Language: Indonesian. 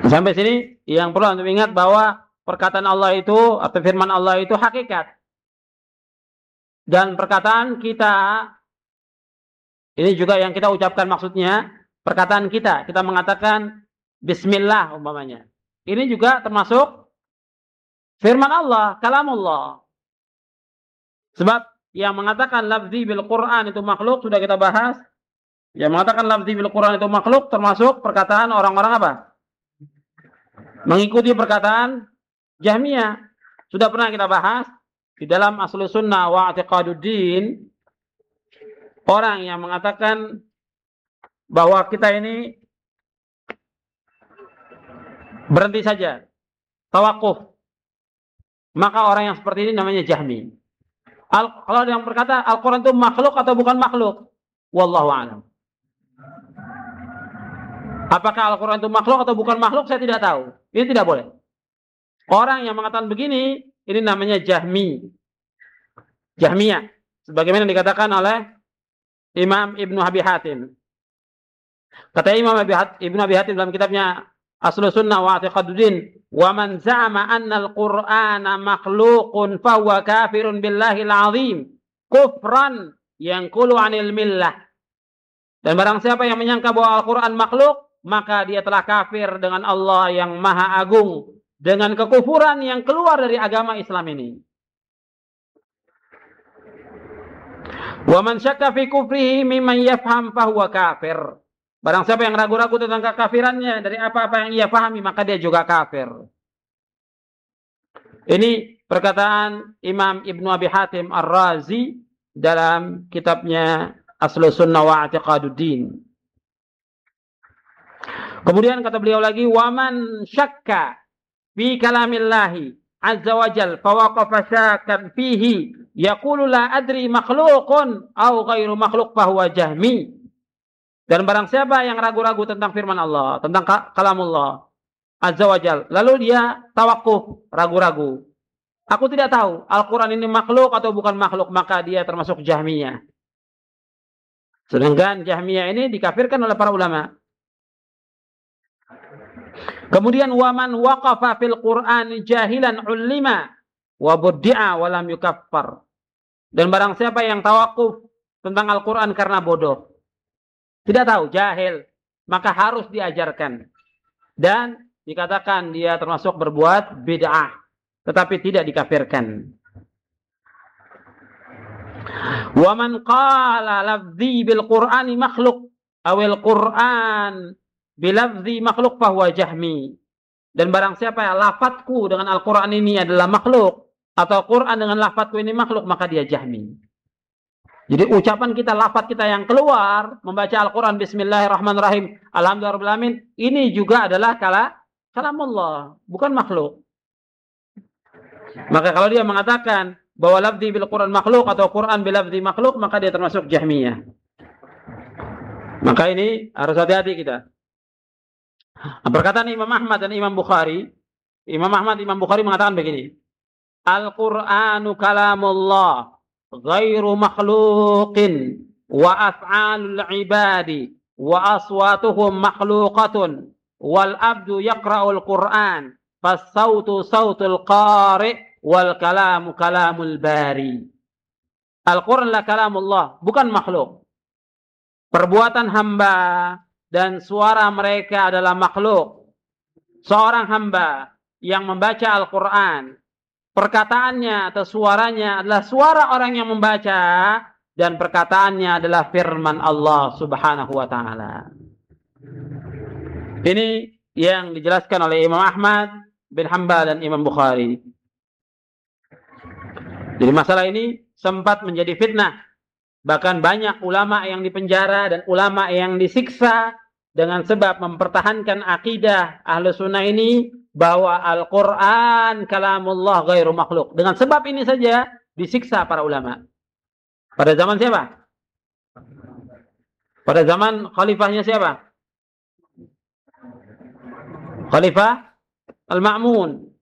Sampai sini yang perlu untuk ingat bahwa perkataan Allah itu atau firman Allah itu hakikat. Dan perkataan kita ini juga yang kita ucapkan, maksudnya perkataan kita mengatakan bismillah umpamanya. Ini juga termasuk firman Allah, kalamullah. Sebab yang mengatakan lafzi bil Quran itu makhluk sudah kita bahas. Yang mengatakan lafzi bil Quran itu makhluk termasuk perkataan orang-orang apa? Mengikuti perkataan Jahmiyah. Sudah pernah kita bahas di dalam Aslus Sunnah wa I'tiqaduddin, orang yang mengatakan bahwa kita ini berhenti saja, tawakuf, maka orang yang seperti ini namanya Jahmi. Kalau ada yang berkata Al-Quran itu makhluk atau bukan makhluk, wallahu a'lam. Apakah Al-Quran itu makhluk atau bukan makhluk, saya tidak tahu. Ini tidak boleh. Orang yang mengatakan begini, ini namanya Jahmiyah. Sebagaimana dikatakan oleh Imam Ibnu Abi Hatim. Kata Imam Ibnu Abi Hatim dalam kitabnya Aslus Sunnah wa I'tiqaduddin, wa man za'ama anna al-Qur'ana makhluqun fa huwa kafirun billahil azim kufran yanqulu 'anil millah. Dan barang siapa yang menyangka bahwa Al-Qur'an makhluk, maka dia telah kafir dengan Allah yang Maha Agung, dengan kekufuran yang keluar dari agama Islam ini. Wa man syakka fi kufrihi mimman yafham fa huwa kafir. Barang siapa yang ragu-ragu tentang kekafirannya dari apa-apa yang ia pahami, maka dia juga kafir. Ini perkataan Imam Ibnu Abi Hatim Ar-Razi dalam kitabnya Aslus Sunnah wa I'tiqaduddin. Kemudian kata beliau lagi, waman syakka fi kalamillahi azza wa jal fa waqafa syakkan fihi yaqulu la adri makhluqun aw ghairu makhluq fa huwa jahmi. Dan barang siapa yang ragu-ragu tentang firman Allah, tentang kalamullah azza wa jal, lalu dia tawakuf, ragu-ragu, aku tidak tahu Al-Quran ini makhluk atau bukan makhluk, maka dia termasuk Jahmiyah. Sedangkan Jahmiyah ini dikafirkan oleh para ulama. Kemudian waman waqafa fil Qur'an jahilan ulima wa buddi'a wa lam yukaffar. Dan barang siapa yang tawakuf tentang Al-Quran karena bodoh, tidak tahu, jahil, maka harus diajarkan. Dan dikatakan dia termasuk berbuat bid'ah, tetapi tidak dikafirkan. Wa man qala lafzi bil Qur'ani makhluk awil Qur'an bilafzi makhluk fahuwa jahmi. Dan barang siapa yang lafadzku dengan Al-Quran ini adalah makhluk, atau Quran dengan lafadzku ini makhluk, maka dia Jahmi. Jadi ucapan kita, lafadz kita yang keluar membaca Al-Quran bismillahirrahmanirrahim alhamdulillahirrahmanirrahim, ini juga adalah kalamullah, bukan makhluk. Maka kalau dia mengatakan bahwa lafzi bil Quran makhluk atau Quran bil lafzi makhluk, maka dia termasuk Jahmiyah. Maka ini harus hati-hati kita. Perkataan Imam Ahmad dan Imam Bukhari, Imam Bukhari mengatakan begini, Al-Qur'anu kalamullah ghairu makhluqin wa af'alul ibadi wa aswatuhum makhluqatun wal abdu yaqra'ul Qur'an fas-sautu sautul qari' wal kalamu kalamul bari. Al-Qur'an la kalamullah, bukan makhluk. Perbuatan hamba dan suara mereka adalah makhluk. Seorang hamba yang membaca Al-Quran, perkataannya atau suaranya adalah suara orang yang membaca, dan perkataannya adalah firman Allah Subhanahu wa ta'ala. Ini yang dijelaskan oleh Imam Ahmad bin Hanbal dan Imam Bukhari. Jadi masalah ini sempat menjadi fitnah. Bahkan banyak ulama yang dipenjara dan ulama yang disiksa dengan sebab mempertahankan akidah Ahlus Sunnah ini bahwa Al-Quran kalamullah ghairu makhluk. Dengan sebab ini saja disiksa para ulama. Pada zaman siapa? Pada zaman khalifahnya siapa? Khalifah Al-Ma'mun.